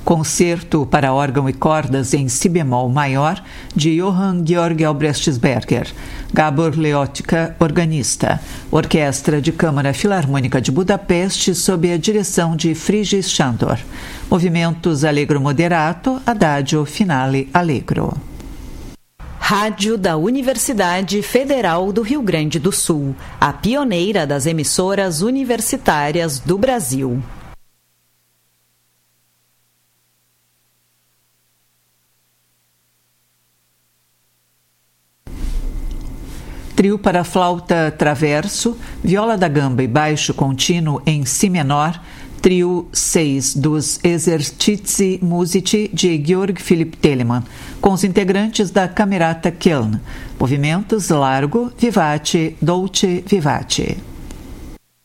Concerto para órgão e cordas em si bemol maior, de Johann Georg Albrechtsberger. Gábor Leotka, organista. Orquestra de Câmara Filarmônica de Budapeste, sob a direção de Frigyes Sándor. Movimentos allegro moderato, adagio finale allegro. Rádio da Universidade Federal do Rio Grande do Sul, a pioneira das emissoras universitárias do Brasil. Trio para flauta traverso, viola da gamba e baixo contínuo em si menor, trio 6 dos Esercizi Musici de Georg Philipp Telemann, com os integrantes da Camerata Köln. Movimentos largo, vivace, dolce, vivace.